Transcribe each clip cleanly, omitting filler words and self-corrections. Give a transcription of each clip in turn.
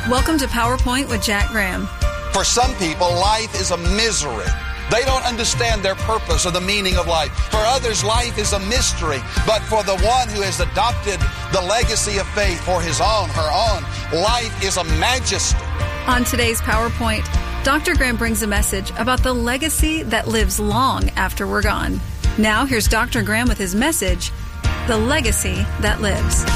Welcome to PowerPoint with Jack Graham. For some people, life is a misery. They don't understand their purpose or the meaning of life. For others, life is a mystery. But for the one who has adopted the legacy of faith for his own, her own, life is a majesty. On today's PowerPoint, Dr. Graham brings a message about the legacy that lives long after we're gone. Now, here's Dr. Graham with his message, The Legacy That Lives.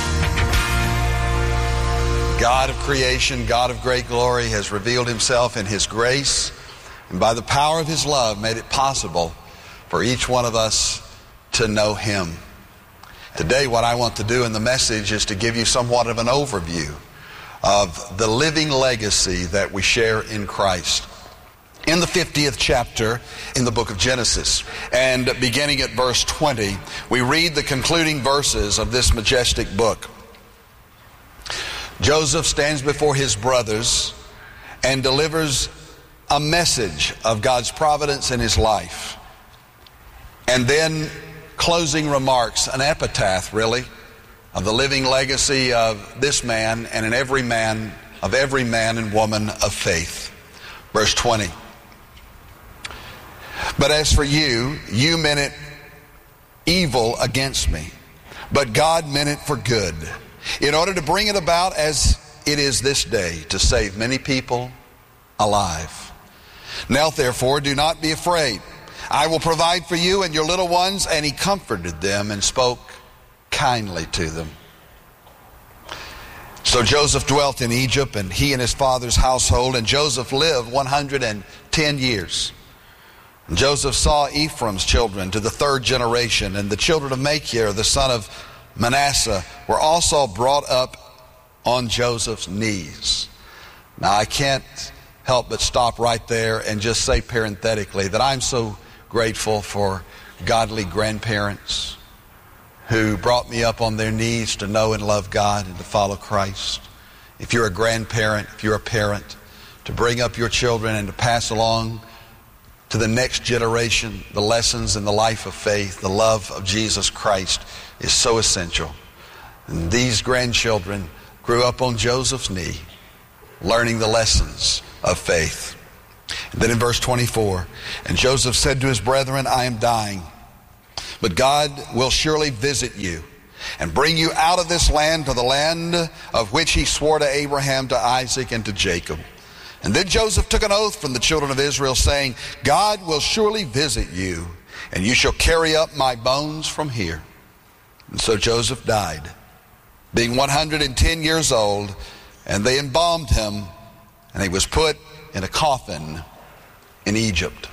God of creation, God of great glory, has revealed himself in his grace, and by the power of his love made it possible for each one of us to know him. Today, what I want to do in the message is to give you somewhat of an overview of the living legacy that we share in Christ. In the 50th chapter in the book of Genesis, and beginning at verse 20, we read the concluding verses of this majestic book. Joseph stands before his brothers and delivers a message of God's providence in his life. And then closing remarks, an epitaph really, of the living legacy of this man and in every man and woman of faith. Verse 20. But as for you, you meant it evil against me, but God meant it for good, in order to bring it about as it is this day, to save many people alive. Now therefore, do not be afraid. I will provide for you and your little ones. And he comforted them and spoke kindly to them. So Joseph dwelt in Egypt, and he and his father's household, and Joseph lived 110 years. And Joseph saw Ephraim's children to the third generation, and the children of Machir, the son of Manasseh, were also brought up on Joseph's knees. Now I can't help but stop right there and just say parenthetically that I'm so grateful for godly grandparents who brought me up on their knees to know and love God and to follow Christ. If you're a grandparent, if you're a parent, to bring up your children and to pass along to the next generation the lessons in the life of faith, the love of Jesus Christ, is so essential. And these grandchildren grew up on Joseph's knee, learning the lessons of faith. And then in verse 24, and Joseph said to his brethren, I am dying, but God will surely visit you and bring you out of this land to the land of which he swore to Abraham, to Isaac, and to Jacob. And then Joseph took an oath from the children of Israel, saying, God will surely visit you, and you shall carry up my bones from here. And so Joseph died, being 110 years old, and they embalmed him, and he was put in a coffin in Egypt.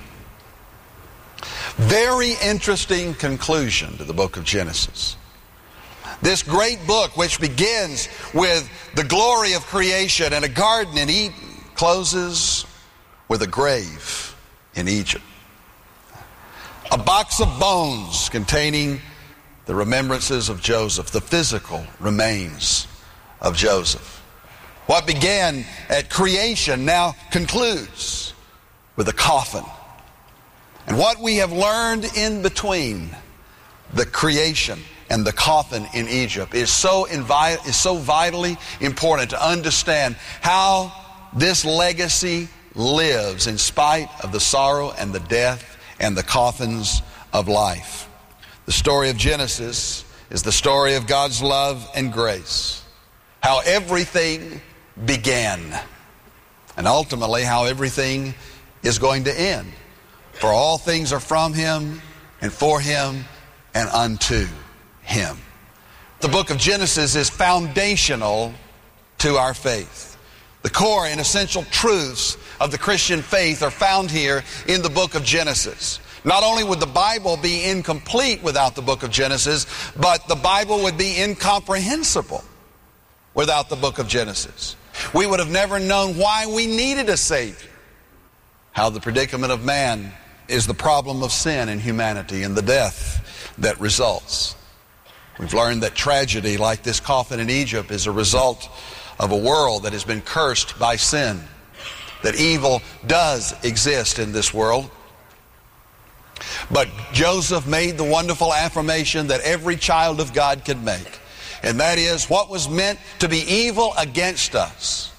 Very interesting conclusion to the book of Genesis. This great book, which begins with the glory of creation and a garden in Eden, closes with a grave in Egypt. A box of bones containing the remembrances of Joseph, the physical remains of Joseph. What began at creation now concludes with a coffin. And what we have learned in between the creation and the coffin in Egypt is so vitally important to understand how this legacy lives in spite of the sorrow and the death and the coffins of life. The story of Genesis is the story of God's love and grace, how everything began, and ultimately how everything is going to end. For all things are from him, and for him, and unto him. The book of Genesis is foundational to our faith. The core and essential truths of the Christian faith are found here in the book of Genesis. Not only would the Bible be incomplete without the book of Genesis, but the Bible would be incomprehensible without the book of Genesis. We would have never known why we needed a Savior. How the predicament of man is the problem of sin in humanity and the death that results. We've learned that tragedy like this coffin in Egypt is a result of a world that has been cursed by sin. That evil does exist in this world. But Joseph made the wonderful affirmation that every child of God could make. And that is, what was meant to be evil against us,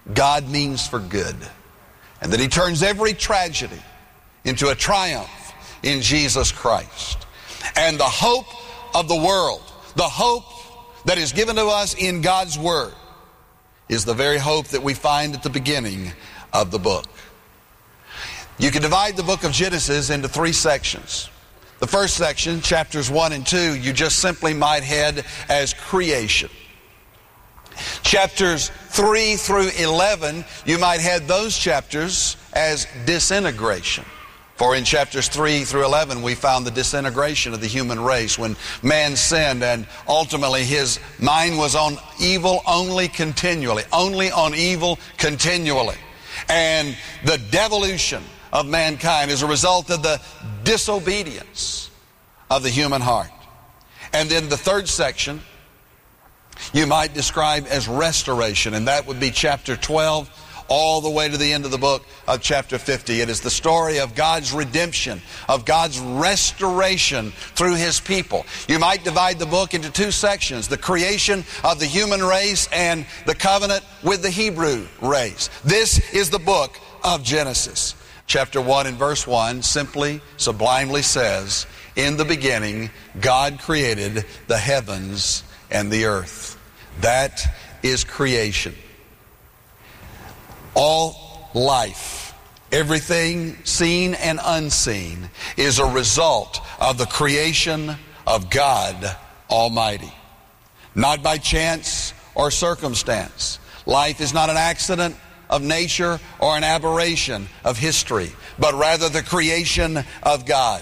God means for good, and that He turns every tragedy into a triumph in Jesus Christ. And the hope of the world, the hope that is given to us in God's Word, is the very hope that we find at the beginning of the book. You can divide the book of Genesis into 3 sections. The first section, chapters 1 and 2, you just simply might head as creation. Chapters 3 through 11, you might head those chapters as disintegration. For in chapters 3 through 11, we found the disintegration of the human race when man sinned, and ultimately his mind was on evil only continually, only on evil continually. And the devolution of mankind is a result of the disobedience of the human heart. And then the third section you might describe as restoration, and that would be chapter 12 all the way to the end of the book of chapter 50. It is the story of God's redemption, of God's restoration through His people. You might divide the book into 2 sections, the creation of the human race and the covenant with the Hebrew race. This is the book of Genesis. Chapter 1 and verse 1 simply, sublimely says, "In the beginning, God created the heavens and the earth." That is creation. All life, everything seen and unseen, is a result of the creation of God Almighty. Not by chance or circumstance. Life is not an accident of nature or an aberration of history, but rather the creation of God.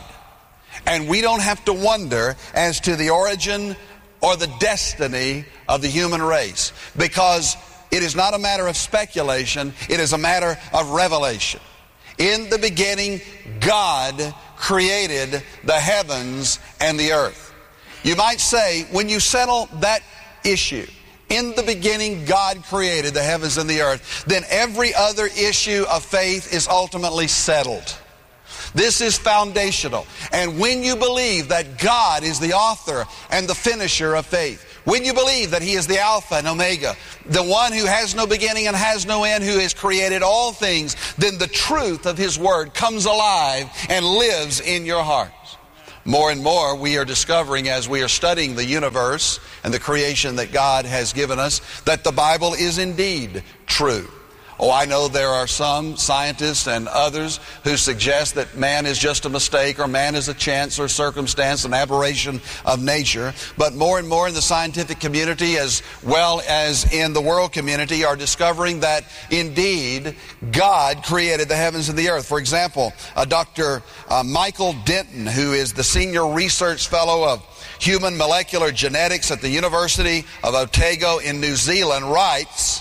And we don't have to wonder as to the origin or the destiny of the human race, because it is not a matter of speculation, it is a matter of revelation. In the beginning, God created the heavens and the earth. You might say, when you settle that issue, in the beginning God created the heavens and the earth, then every other issue of faith is ultimately settled. This is foundational. And when you believe that God is the author and the finisher of faith, when you believe that He is the Alpha and Omega, the one who has no beginning and has no end, who has created all things, then the truth of His Word comes alive and lives in your heart. More and more we are discovering as we are studying the universe and the creation that God has given us, that the Bible is indeed true. Oh, I know there are some scientists and others who suggest that man is just a mistake, or man is a chance or circumstance, an aberration of nature. But more and more in the scientific community, as well as in the world community, are discovering that indeed God created the heavens and the earth. For example, Dr. Michael Denton, who is the Senior Research Fellow of Human Molecular Genetics at the University of Otago in New Zealand, writes,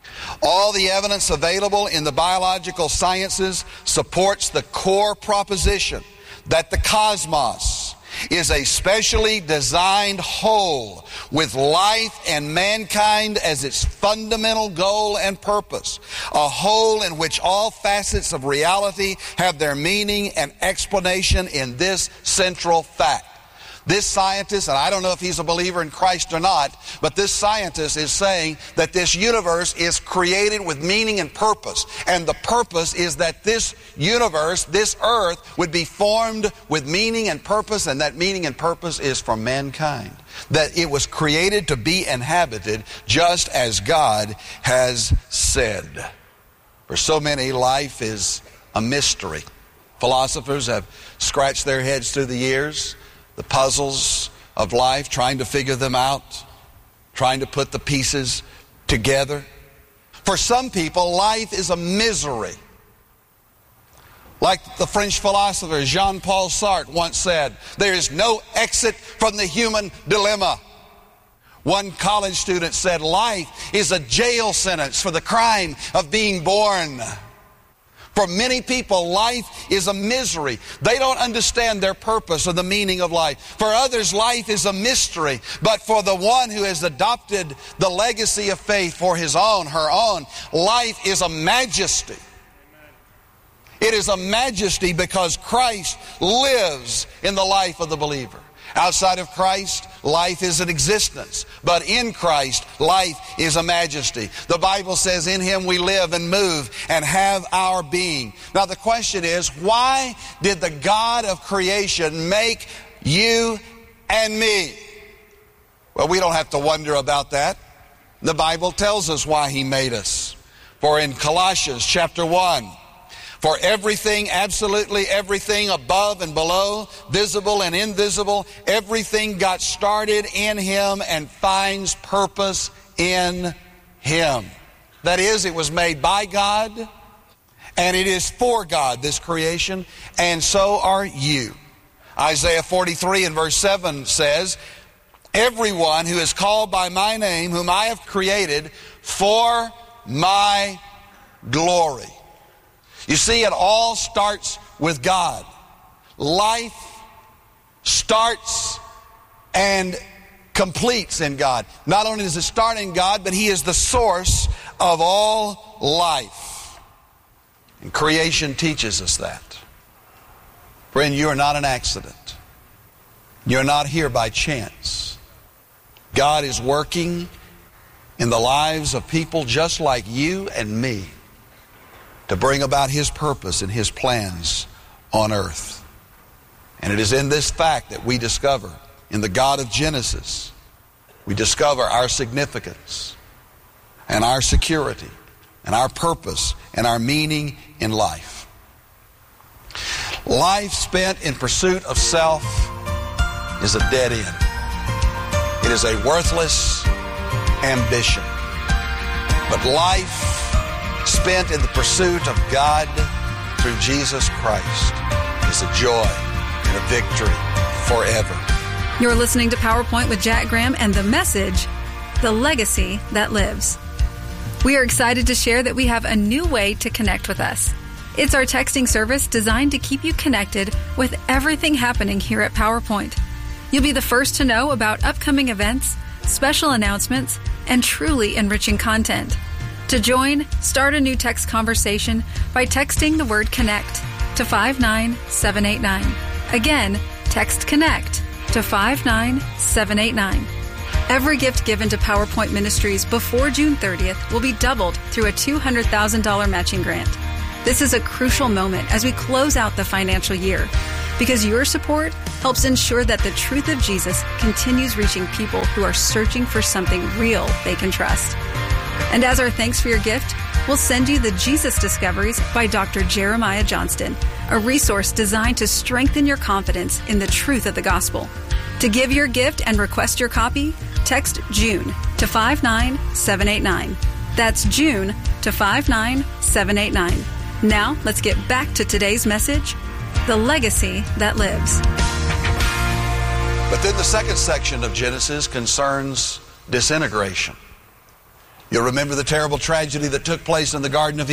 "All the evidence available in the biological sciences supports the core proposition that the cosmos is a specially designed whole with life and mankind as its fundamental goal and purpose, a whole in which all facets of reality have their meaning and explanation in this central fact." This scientist, and I don't know if he's a believer in Christ or not, but this scientist is saying that this universe is created with meaning and purpose. And the purpose is that this universe, this earth, would be formed with meaning and purpose, and that meaning and purpose is for mankind. That it was created to be inhabited just as God has said. For so many, life is a mystery. Philosophers have scratched their heads through the years, the puzzles of life, trying to figure them out, trying to put the pieces together. For some people, life is a misery. Like the French philosopher Jean-Paul Sartre once said, there is no exit from the human dilemma. One college student said, life is a jail sentence for the crime of being born. For many people, life is a misery. They don't understand their purpose or the meaning of life. For others, life is a mystery. But for the one who has adopted the legacy of faith for his own, her own, life is a majesty. It is a majesty because Christ lives in the life of the believer. Outside of Christ, life is an existence. But in Christ, life is a majesty. The Bible says in Him we live and move and have our being. Now the question is, why did the God of creation make you and me? Well, we don't have to wonder about that. The Bible tells us why He made us. For in Colossians chapter 1, for everything, absolutely everything above and below, visible and invisible, everything got started in Him and finds purpose in Him. That is, it was made by God, and it is for God, this creation, and so are you. Isaiah 43 and verse 7 says, everyone who is called by my name, whom I have created for my glory. You see, it all starts with God. Life starts and completes in God. Not only does it start in God, but He is the source of all life. And creation teaches us that. Friend, you are not an accident. You're not here by chance. God is working in the lives of people just like you and me to bring about His purpose and His plans on earth. And it is in this fact that we discover, in the God of Genesis, we discover our significance and our security and our purpose and our meaning in life. Life spent in pursuit of self is a dead end. It is a worthless ambition. But life spent in the pursuit of God through Jesus Christ is a joy and a victory forever. You're listening to PowerPoint with Jack Graham and the message, The Legacy That Lives. We are excited to share that we have a new way to connect with us. It's our texting service designed to keep you connected with everything happening here at PowerPoint. You'll be the first to know about upcoming events, special announcements, and truly enriching content. To join, start a new text conversation by texting the word CONNECT to 59789. Again, text CONNECT to 59789. Every gift given to PowerPoint Ministries before June 30th will be doubled through a $200,000 matching grant. This is a crucial moment as we close out the financial year, because your support helps ensure that the truth of Jesus continues reaching people who are searching for something real they can trust. And as our thanks for your gift, we'll send you the Jesus Discoveries by Dr. Jeremiah Johnston, a resource designed to strengthen your confidence in the truth of the gospel. To give your gift and request your copy, text June to 59789. That's June to 59789. Now, let's get back to today's message, The Legacy That Lives. But then the second section of Genesis concerns disintegration. You'll remember the terrible tragedy that took place in the Garden of Eden.